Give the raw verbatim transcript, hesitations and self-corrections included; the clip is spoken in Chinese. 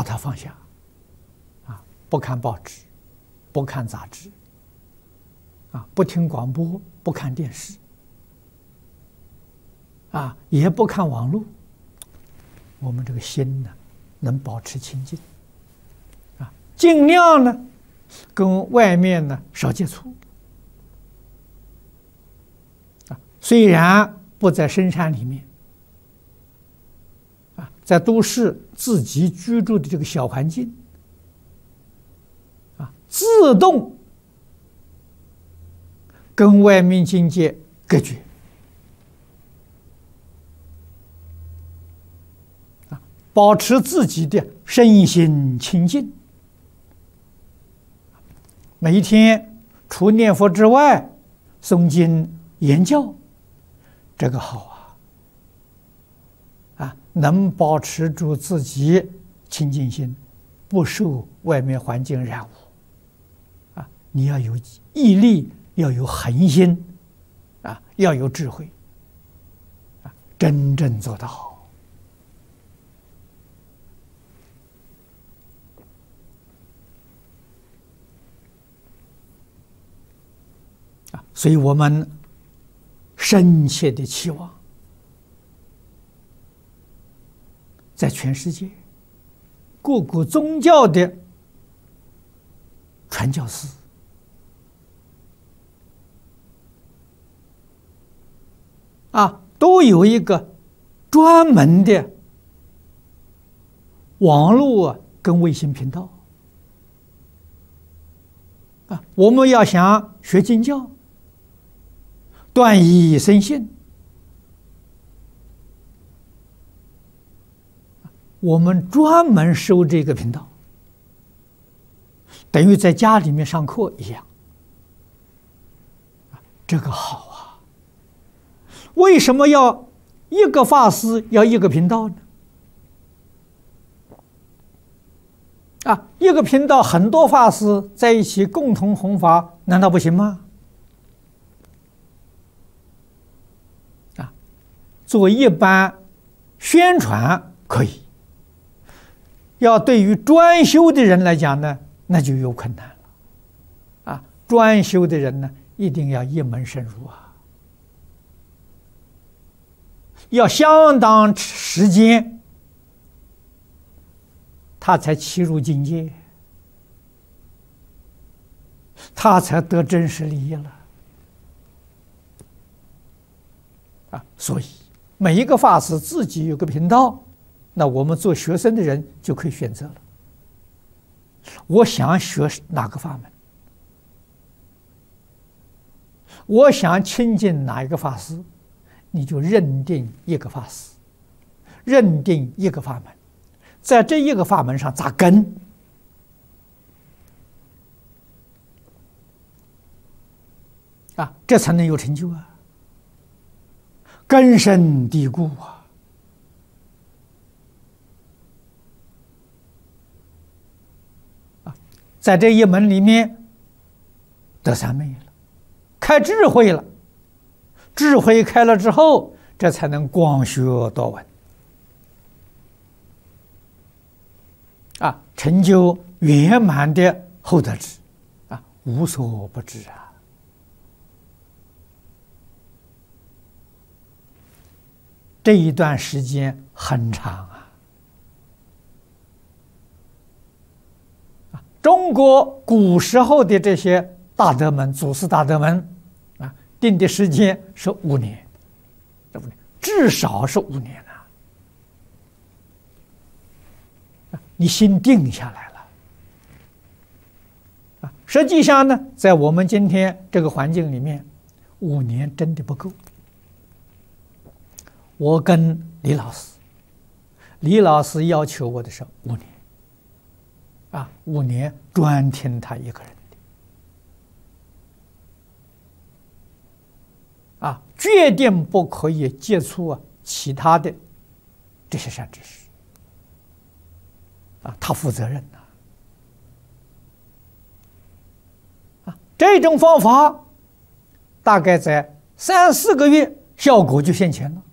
它放下，啊，不看报纸，不看杂志，啊，不听广播，不看电视，啊，也不看网络，我们这个心呢，能保持清净，啊，尽量呢，跟外面呢少接触，啊，虽然不在深山里面，啊，在都市自己居住的这个小环境，啊，自动跟外面境界隔绝。保持自己的身心清净，每一天除念佛之外，诵经言教，这个好啊！啊，能保持住自己清净心，不受外面环境染污。啊，你要有毅力，要有恒心，啊，要有智慧，啊，真正做到。所以我们深切的期望，在全世界各个宗教的传教士啊，都有一个专门的网络跟卫星频道啊。我们要想学经教，断疑生信，我们专门收这个频道，等于在家里面上课一样。这个好啊！为什么要一个法师要一个频道呢？啊，一个频道很多法师在一起共同弘法，难道不行吗？做一般宣传可以，要对于专修的人来讲呢，那就有困难了。啊，专修的人呢，一定要一门深入啊，要相当时间，他才契入境界，他才得真实利益了。啊，所以每一个法师自己有个频道，那我们做学生的人就可以选择了。我想学哪个法门，我想亲近哪一个法师，你就认定一个法师，认定一个法门，在这一个法门上扎根，啊，这才能有成就啊。根深蒂固啊！啊，在这一门里面得三昧了，开智慧了，智慧开了之后，这才能广学多闻啊，成就圆满的厚德智啊，无所不知啊。这一段时间很长啊！中国古时候的这些大德们、祖师大德们啊，定的时间是五年，至少是五年啊！你心定下来了啊！实际上呢，在我们今天这个环境里面，五年真的不够。我跟李老师，李老师要求我的是五年，啊，五年专听他一个人的，啊，决定不可以接触啊其他的这些善知识，啊，他负责任呐，啊，这种方法大概在三四个月效果就现前了。